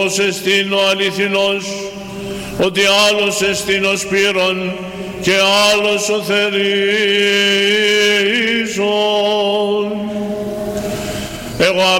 εστίν ο αληθινός, ότι άλλος εστίν ο Σπύρων και άλλος ο Θερίζων. Εγώ